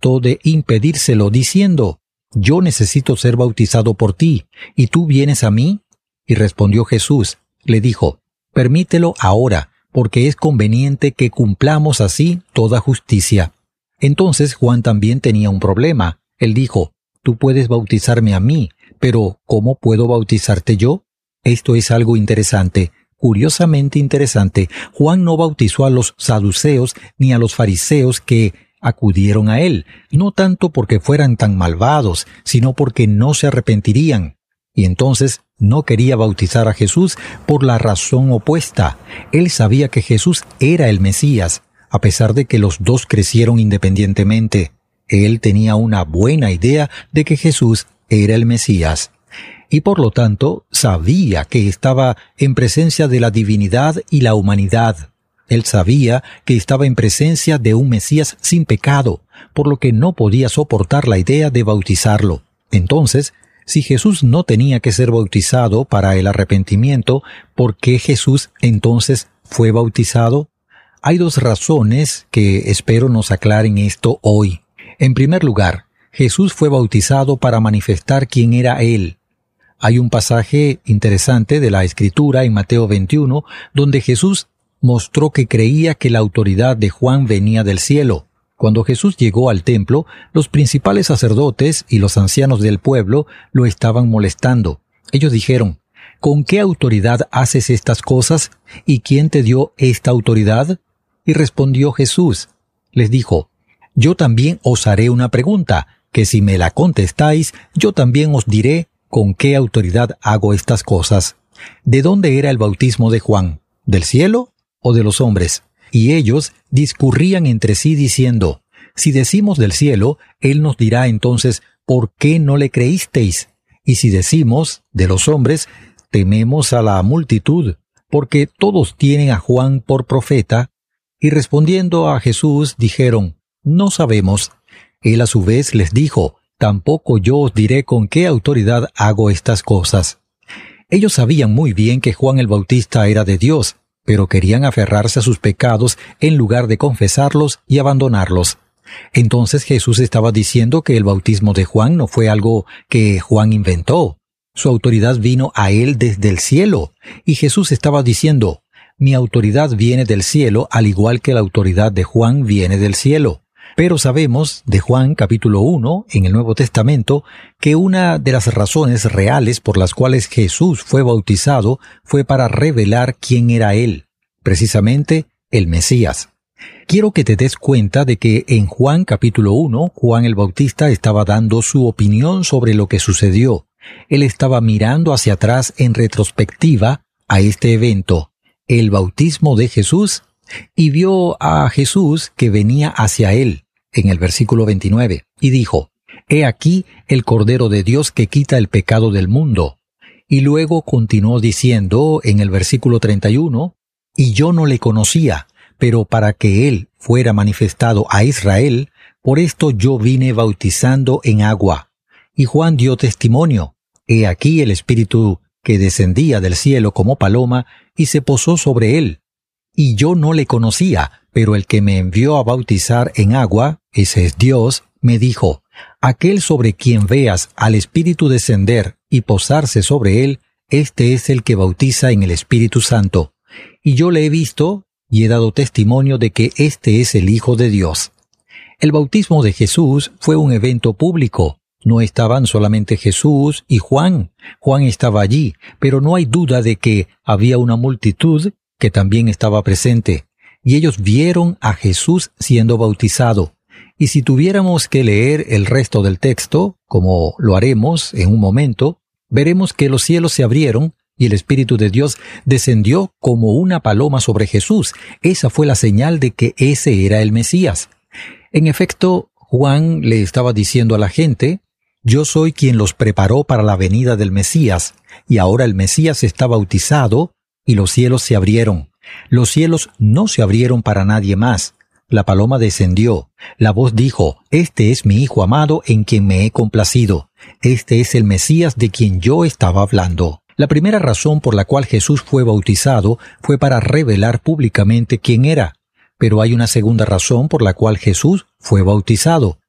trató de impedírselo, diciendo: «Yo necesito ser bautizado por ti, ¿y tú vienes a mí?». Y respondió Jesús, le dijo: «Permítelo ahora, porque es conveniente que cumplamos así toda justicia». Entonces Juan también tenía un problema. Él dijo: «Tú puedes bautizarme a mí, pero ¿cómo puedo bautizarte yo?». Esto es algo interesante, curiosamente interesante. Juan no bautizó a los saduceos ni a los fariseos que acudieron a él, no tanto porque fueran tan malvados, sino porque no se arrepentirían. Y entonces no quería bautizar a Jesús por la razón opuesta. Él sabía que Jesús era el Mesías, a pesar de que los dos crecieron independientemente. Él tenía una buena idea de que Jesús era el Mesías. Y por lo tanto sabía que estaba en presencia de la divinidad y la humanidad. Él sabía que estaba en presencia de un Mesías sin pecado, por lo que no podía soportar la idea de bautizarlo. Entonces, si Jesús no tenía que ser bautizado para el arrepentimiento, ¿por qué Jesús entonces fue bautizado? Hay dos razones que espero nos aclaren esto hoy. En primer lugar, Jesús fue bautizado para manifestar quién era Él. Hay un pasaje interesante de la Escritura en Mateo 21, donde Jesús mostró que creía que la autoridad de Juan venía del cielo. Cuando Jesús llegó al templo, los principales sacerdotes y los ancianos del pueblo lo estaban molestando. Ellos dijeron: «¿Con qué autoridad haces estas cosas? ¿Y quién te dio esta autoridad?». Y respondió Jesús. Les dijo: «Yo también os haré una pregunta, que si me la contestáis, yo también os diré con qué autoridad hago estas cosas. ¿De dónde era el bautismo de Juan? ¿Del cielo o de los hombres?». Y ellos discurrían entre sí diciendo: «Si decimos del cielo, él nos dirá entonces, ¿por qué no le creísteis? Y si decimos de los hombres, tememos a la multitud, porque todos tienen a Juan por profeta». Y respondiendo a Jesús, dijeron: «No sabemos». Él a su vez les dijo: «Tampoco yo os diré con qué autoridad hago estas cosas». Ellos sabían muy bien que Juan el Bautista era de Dios, pero querían aferrarse a sus pecados en lugar de confesarlos y abandonarlos. Entonces Jesús estaba diciendo que el bautismo de Juan no fue algo que Juan inventó. Su autoridad vino a él desde el cielo, y Jesús estaba diciendo: «Mi autoridad viene del cielo, al igual que la autoridad de Juan viene del cielo». Pero sabemos de Juan capítulo 1 en el Nuevo Testamento que una de las razones reales por las cuales Jesús fue bautizado fue para revelar quién era Él, precisamente el Mesías. Quiero que te des cuenta de que en Juan capítulo 1, Juan el Bautista estaba dando su opinión sobre lo que sucedió. Él estaba mirando hacia atrás en retrospectiva a este evento, el bautismo de Jesús, y vio a Jesús que venía hacia él, en el versículo 29, y dijo: «He aquí el Cordero de Dios que quita el pecado del mundo». Y luego continuó diciendo en el versículo 31, «Y yo no le conocía, pero para que él fuera manifestado a Israel, por esto yo vine bautizando en agua». Y Juan dio testimonio: «He aquí el Espíritu que descendía del cielo como paloma, y se posó sobre él. Y yo no le conocía, pero el que me envió a bautizar en agua, ese es Dios, me dijo: aquel sobre quien veas al Espíritu descender y posarse sobre él, este es el que bautiza en el Espíritu Santo. Y yo le he visto y he dado testimonio de que este es el Hijo de Dios». El bautismo de Jesús fue un evento público. No estaban solamente Jesús y Juan. Juan estaba allí, pero no hay duda de que había una multitud que también estaba presente, y ellos vieron a Jesús siendo bautizado. Y si tuviéramos que leer el resto del texto, como lo haremos en un momento, veremos que los cielos se abrieron y el Espíritu de Dios descendió como una paloma sobre Jesús. Esa fue la señal de que ese era el Mesías. En efecto, Juan le estaba diciendo a la gente: «Yo soy quien los preparó para la venida del Mesías, y ahora el Mesías está bautizado, y los cielos se abrieron». Los cielos no se abrieron para nadie más. La paloma descendió. La voz dijo: «Este es mi Hijo amado en quien me he complacido. Este es el Mesías de quien yo estaba hablando». La primera razón por la cual Jesús fue bautizado fue para revelar públicamente quién era. Pero hay una segunda razón por la cual Jesús fue bautizado.